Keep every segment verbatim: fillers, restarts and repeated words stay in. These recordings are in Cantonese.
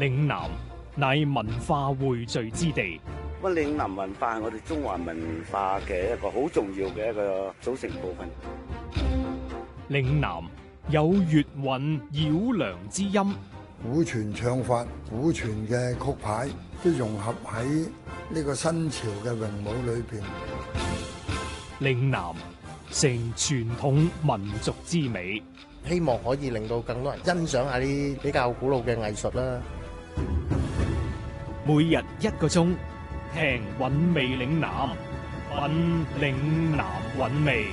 嶺南乃文化匯聚之地。 乜嶺南文化係我哋中華文化嘅一個好重要嘅一個組成部分。 嶺南有粵韻繞梁之音， 古傳唱法、古傳嘅曲牌都融合喺呢個新潮嘅詠舞裏邊。 嶺南成傳統民族之美， 希望可以令到更多人欣賞下啲比較古老嘅藝術啦。 每日一個鐘，聽韻味嶺南，品嶺南韻味。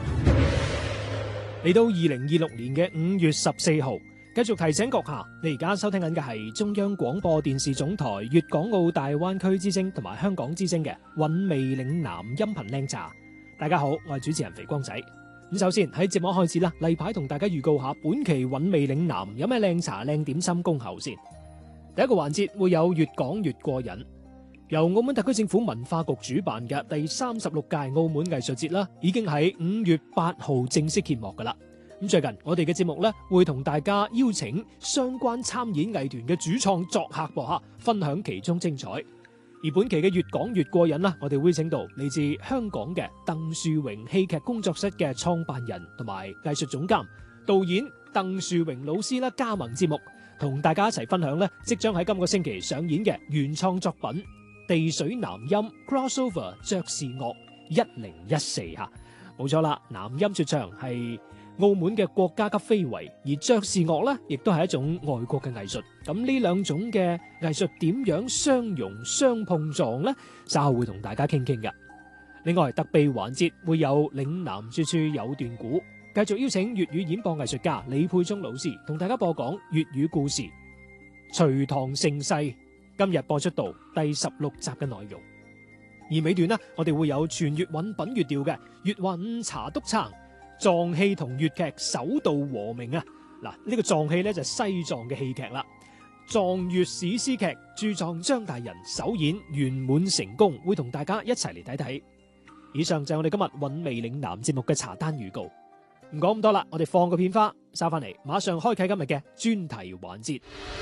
嚟到二零二六年嘅五月十四號，繼續提醒閣下，你而家收聽緊嘅係中央廣播電視總台粵港澳大灣區之聲同埋香港之聲嘅韻味嶺南音頻靚茶。大家好，我係主持人肥光仔。咁首先喺節目開始啦，例牌同大家預告下本期韻味嶺南有咩靚茶靚點心恭候先。第一個環節會有越講越過癮，由澳門特區政府文化局主辦嘅第三十六屆澳門藝術節啦，已經喺五月八號正式揭幕噶啦。咁最近我哋嘅節目咧會同大家邀請相關參演藝團嘅主創作客播客，分享其中精彩。而本期嘅越講越過癮啦，我哋會請到嚟自香港嘅鄧樹榮戲劇工作室嘅創辦人同埋藝術總監、導演鄧樹榮老師啦，加盟節目，同大家一齊分享咧，即將喺今個星期上演嘅原創作品《地水南音 Crossover 爵士樂一零一四》吓，冇錯啦，南音說唱係澳門嘅國家級非遺，而爵士樂咧亦都係一種外國嘅藝術。咁呢兩種嘅藝術點樣相融相碰撞呢？稍後會同大家傾傾㗎。另外特備環節會有嶺南處處有段古。繼續邀請粵語演播藝術家李佩忠老師同大家播講粵語故事《隋唐盛世》，今日播出到第十六集嘅內容。而尾段呢，我哋會有全粵韻品粵調嘅粵韻茶督撐藏戲同粵劇首度和鳴啊！嗱，呢個藏戲呢，就係西藏嘅戲劇啦，藏粵史詩劇駐藏張大人首演圓滿成功，會同大家一齊嚟睇睇。以上就係我哋今日韻味嶺南節目嘅茶單預告。唔講咁多啦，我哋放個片花，收翻嚟，馬上開啟今日嘅專題環節。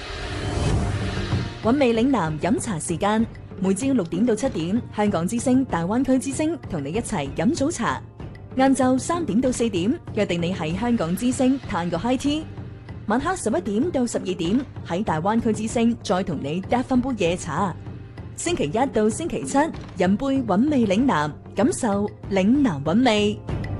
韻味嶺南飲茶時間，每朝六點到七點，香港之聲、大灣區之聲同你一齊飲早茶。晏晝三點到四點，約定你喺香港之聲嘆個 high tea。晚黑十一點到十二點，喺大灣區之聲再同你嗒翻杯夜茶。星期一到星期七，飲杯韻味嶺南，感受嶺南韻味。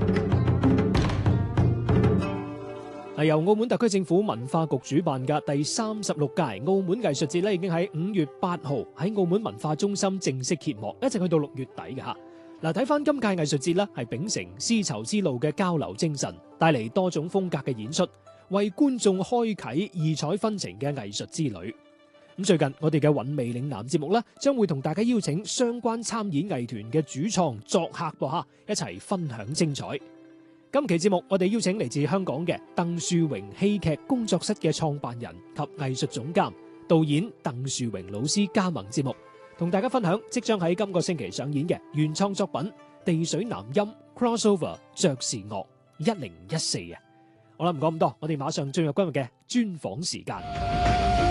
係由澳門特區政府文化局主辦嘅第三十六屆澳門藝術節咧，已經喺五月八號喺澳門文化中心正式揭幕，一直去到六月底嘅吓。嗱，睇翻今屆藝術節咧，係秉承絲綢之路嘅交流精神，帶嚟多種風格嘅演出，為觀眾開啟異彩紛呈嘅藝術之旅。咁最近我哋嘅韻味嶺南節目咧，將會同大家邀請相關參演藝團嘅主創作客播客，一齊分享精彩。今期節目我哋邀請嚟自香港嘅鄧樹榮戲劇工作室嘅創辦人及藝術總監、導演鄧樹榮老師加盟節目，同大家分享即將喺今個星期上演嘅原創作品《地水南音 Crossover 爵士樂一零一四》啊！好啦，唔講咁多，我哋馬上進入今日嘅專訪時間。